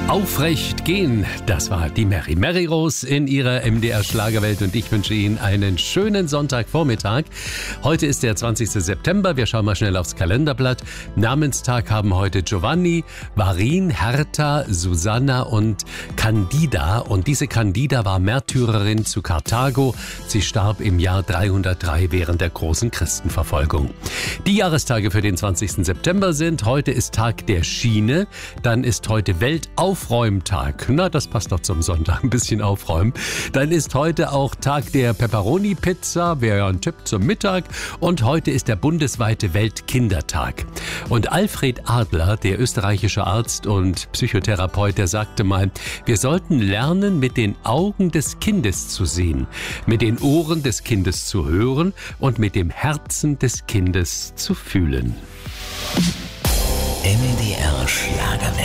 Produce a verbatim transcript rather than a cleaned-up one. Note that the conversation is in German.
Aufrecht gehen, das war die Mary. Mary Rose in ihrer M D R Schlagerwelt und ich wünsche Ihnen einen schönen Sonntagvormittag. Heute ist der zwanzigste September, wir schauen mal schnell aufs Kalenderblatt. Namenstag haben heute Giovanni, Varin, Hertha, Susanna und Candida. Und diese Candida war Märtyrerin zu Karthago. Sie starb im Jahr dreihundertdrei während der großen Christenverfolgung. Die Jahrestage für den zwanzigsten September sind: heute ist Tag der Schiene, dann ist heute Weltaufräumtag. Na, das passt doch zum Sonntag, ein bisschen aufräumen. Dann ist heute auch Tag der Pepperoni-Pizza, wäre ein Tipp zum Mittag. Und heute ist der bundesweite Weltkindertag. Und Alfred Adler, der österreichische Arzt und Psychotherapeut, der sagte mal, wir sollten lernen, mit den Augen des Kindes zu sehen, mit den Ohren des Kindes zu hören und mit dem Herzen des Kindes zu fühlen. M D R Schlagerwelt.